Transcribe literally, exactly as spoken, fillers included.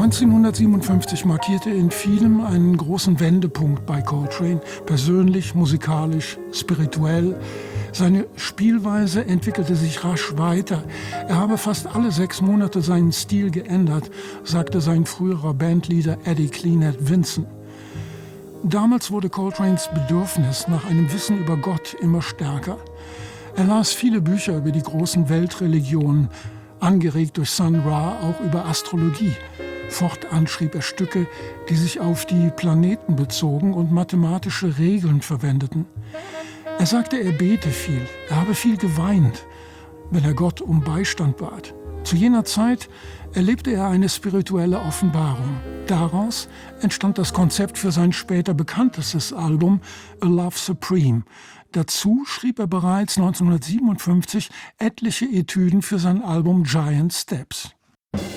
neunzehnhundertsiebenundfünfzig markierte in vielem einen großen Wendepunkt bei Coltrane, persönlich, musikalisch, spirituell. Seine Spielweise entwickelte sich rasch weiter. Er habe fast alle sechs Monate seinen Stil geändert, sagte sein früherer Bandleader Eddie Cleanett Vinson. Damals wurde Coltranes Bedürfnis nach einem Wissen über Gott immer stärker. Er las viele Bücher über die großen Weltreligionen, angeregt durch Sun Ra auch über Astrologie. Fortan schrieb er Stücke, die sich auf die Planeten bezogen und mathematische Regeln verwendeten. Er sagte, er bete viel, er habe viel geweint, wenn er Gott um Beistand bat. Zu jener Zeit erlebte er eine spirituelle Offenbarung. Daraus entstand das Konzept für sein später bekanntestes Album A Love Supreme. Dazu schrieb er bereits neunzehnhundertsiebenundfünfzig etliche Etüden für sein Album Giant Steps.